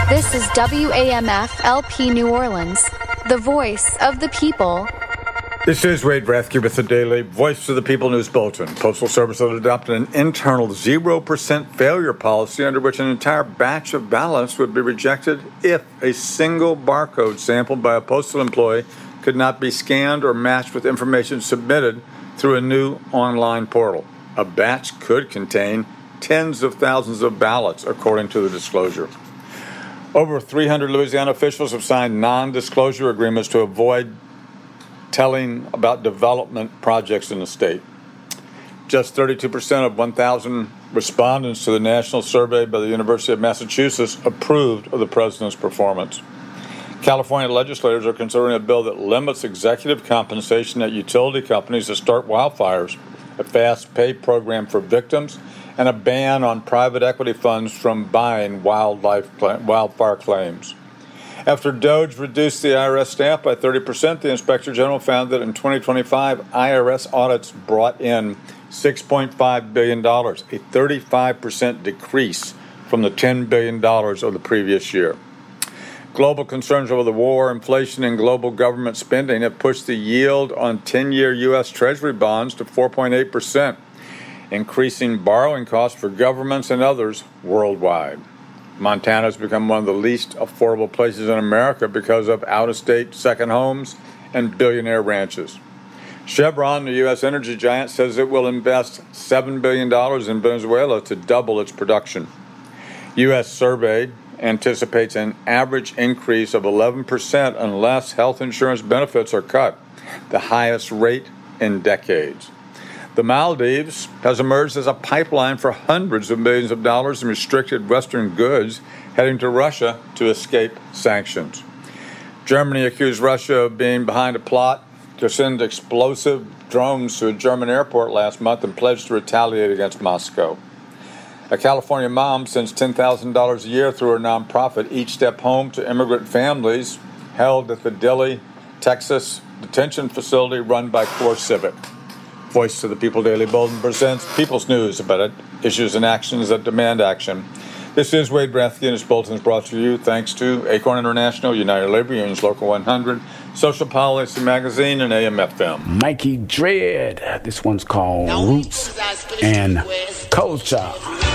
This is WAMF LP New Orleans, the voice of the people. This is Wade Rathke with the Daily Voice of the People News Bulletin. Postal Service has adopted an internal 0% failure policy under which an entire batch of ballots would be rejected if a single barcode sampled by a postal employee could not be scanned or matched with information submitted through a new online portal. A batch could contain tens of thousands of ballots, according to the disclosure. Over 300 Louisiana officials have signed non-disclosure agreements to avoid telling about development projects in the state. Just 32% of 1,000 respondents to the national survey by the University of Massachusetts approved of the president's performance. California legislators are considering a bill that limits executive compensation at utility companies that start wildfires, a fast pay program for victims, and a ban on private equity funds from buying wildfire claims. After DOGE reduced the IRS staff by 30%, the Inspector General found that in 2025, IRS audits brought in $6.5 billion, a 35% decrease from the $10 billion of the previous year. Global concerns over the war, inflation, and global government spending have pushed the yield on 10-year U.S. Treasury bonds to 4.8%, increasing borrowing costs for governments and others worldwide. Montana has become one of the least affordable places in America because of out-of-state second homes and billionaire ranches. Chevron, the U.S. energy giant, says it will invest $7 billion in Venezuela to double its production. U.S. survey anticipates an average increase of 11% unless health insurance benefits are cut, the highest rate in decades. The Maldives has emerged as a pipeline for hundreds of millions of dollars in restricted Western goods heading to Russia to escape sanctions. Germany accused Russia of being behind a plot to send explosive drones to a German airport last month and pledged to retaliate against Moscow. A California mom sends $10,000 a year through her nonprofit Each Step Home to immigrant families held at the Dilley, Texas detention facility run by CoreCivic. Voice of the People Daily Bulletin presents People's News about it, issues and actions that demand action. This is Wade Rathke, and this bulletin is brought to you thanks to Acorn International, United Labor Unions Local 100, Social Policy Magazine, and AM/FM. Mikey Dread. This one's called Roots and Culture.